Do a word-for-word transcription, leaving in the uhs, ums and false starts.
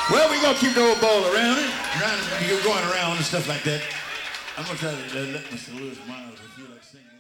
Well, we're going to keep the old ball around it. Around it, you're going around and stuff like that. I'm going to try to uh, let Mister Lewis Miles, if you like singing.